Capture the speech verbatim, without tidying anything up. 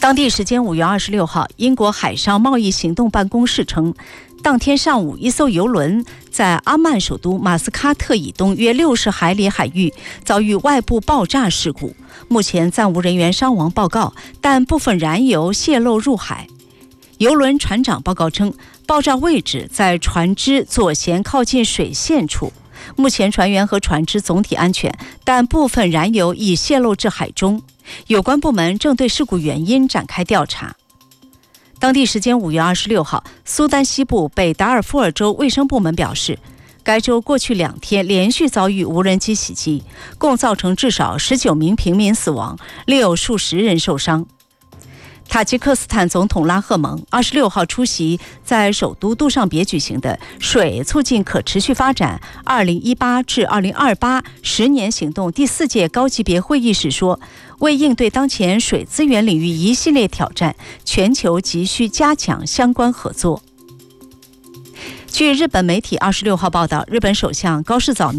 当地时间五月二十六号，英国海上贸易行动办公室称，当天上午，一艘油轮在阿曼首都马斯喀特以东约六十海里海域遭遇外部爆炸事故，目前暂无人员伤亡报告，但部分燃油泄漏入海。油轮船长报告称，爆炸位置在船只左舷靠近水线处。目前船员和船只总体安全，但部分燃油已泄漏至海中。有关部门正对事故原因展开调查。当地时间五月二十六号，苏丹西部北达尔富尔州卫生部门表示，该州过去两天连续遭遇无人机袭击，共造成至少十九名平民死亡，另有数十人受伤。塔吉克斯坦总统拉赫蒙二十六号出席在首都杜尚别举行的水促进可持续发展二零一八至二零二八十年行动第四届高级别会议时说，为应对当前水资源领域一系列挑战，全球急需加强相关合作。据日本媒体二十六号报道，日本首相高市早